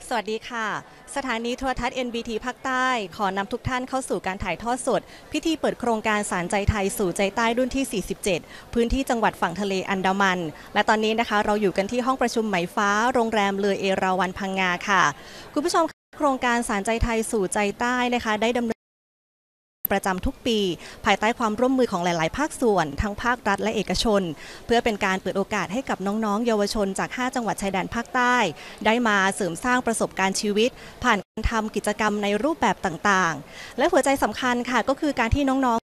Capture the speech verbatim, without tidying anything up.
สวัสดีค่ะสถานีโทรทัศน์ เอ็น บี ที ภาคใต้ขอนำทุกท่านเข้าสู่การถ่ายทอดสดพิธีเปิดโครงการสารใจไทยสู่ใจใต้รุ่นที่ สี่สิบเจ็ด พื้นที่จังหวัดฝั่งทะเลอันดามันและตอนนี้นะคะเราอยู่กันที่ห้องประชุมไหมฟ้าโรงแรมเลอเอราวัณพังงาค่ะคุณผู้ชมโครงการสารใจไทยสู่ใจใต้นะคะได้ดำเนินประจำทุกปีภายใต้ความร่วมมือของหลายๆภาคส่วนทั้งภาครัฐและเอกชนเพื่อเป็นการเปิดโอกาสให้กับน้องๆเยาวชนจากห้าจังหวัดชายแดนภาคใต้ได้มาเสริมสร้างประสบการณ์ชีวิตผ่านการทำกิจกรรมในรูปแบบต่างๆและหัวใจสำคัญค่ะก็คือการที่น้อง